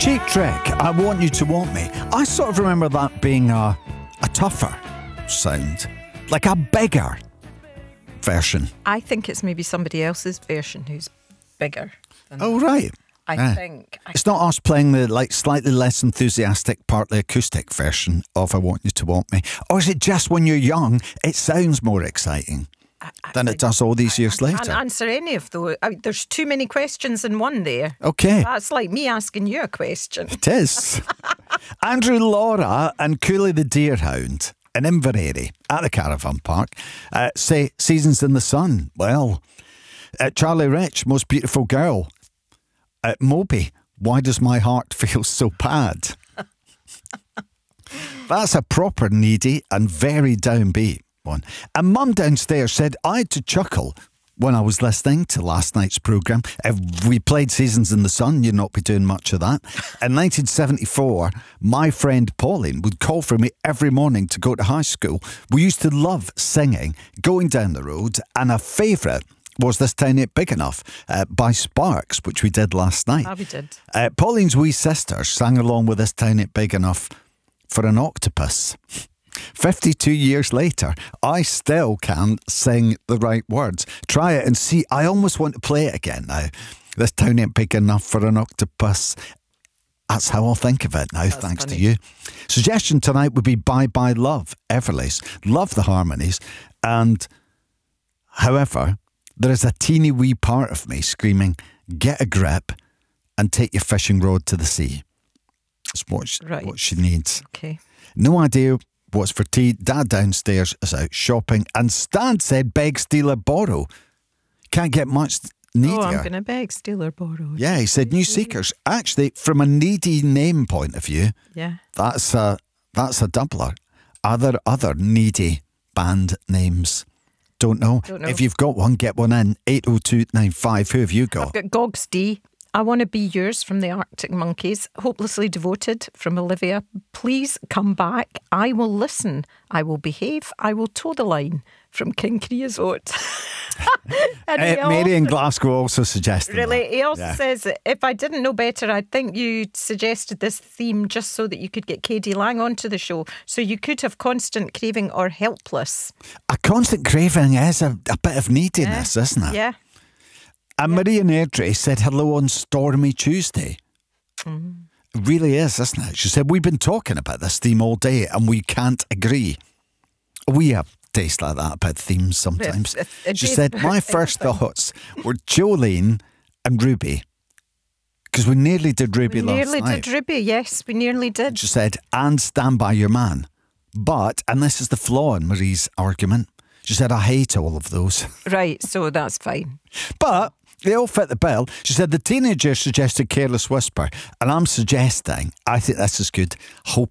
Cheap Trick, I Want You to Want Me. I sort of remember that being a tougher sound, like a bigger version. I think it's maybe somebody else's version who's bigger than Oh, right. I think. It's not us playing the slightly less enthusiastic, partly acoustic version of I Want You to Want Me. Or is it just when you're young, it sounds more exciting than it does all these years later? I can't answer any of those. There's too many questions in one there. Okay. That's like me asking you a question. It is. Andrew Laura and Cooley the Deerhound in Inverary at the Caravan Park say Seasons in the Sun. Well, Charlie Rich, Most Beautiful Girl. Moby, Why Does My Heart Feel So Bad? That's a proper needy and very downbeat one. And Mum downstairs said I had to chuckle when I was listening to last night's programme. If we played Seasons in the Sun, you'd not be doing much of that. In 1974, my friend Pauline would call for me every morning to go to high school. We used to love singing, going down the road, and a favourite was This Town Ain't Big Enough by Sparks, which we did last night. Oh, we did. Pauline's wee sister sang along with This Town Ain't Big Enough for an octopus. 52 years later, I still can't sing the right words. Try it and see. I almost want to play it again now. This town ain't big enough for an octopus. That's how I'll think of it now, That's thanks funny. to you. Suggestion tonight would be Bye Bye Love, Everly's. Love the harmonies. And, however, there is a teeny wee part of me screaming, get a grip and take your fishing rod to the sea. That's what she needs. Okay. No idea what's for tea. Dad downstairs is out shopping. And Stan said beg, steal or borrow. Can't get much needier. Oh, I'm going to beg, steal or borrow. Yeah, he said New Seekers. Actually, from a needy name point of view, Yeah. that's a doubler. Are there other needy band names? Don't know. If you've got one, get one in. 80295. Who have you got? I've got Gogs D. I Want to Be Yours from the Arctic Monkeys. Hopelessly Devoted from Olivia. Please come back. I will listen. I will behave. I will toe the line from King Creosote. Mary in Glasgow also suggested Really? that. He also says, if I didn't know better, I'd think you suggested this theme just so that you could get Katie Lang onto the show. So you could have constant craving or helpless. A constant craving is a bit of neediness, isn't it? Yeah. And Maria Airdrie said hello on Stormy Tuesday. Mm. It really is, isn't it? She said, we've been talking about this theme all day and we can't agree. We have taste like that about themes sometimes. She said, my first thoughts were Jolene and Ruby. Because we nearly did Ruby last night. We nearly did Ruby, yes, we nearly did. She said, and Stand By Your Man. But, and this is the flaw in Marie's argument, she said, I hate all of those. Right, so that's fine. But they all fit the bill. She said the teenager suggested Careless Whisper, and I'm suggesting, I think this is good, Hope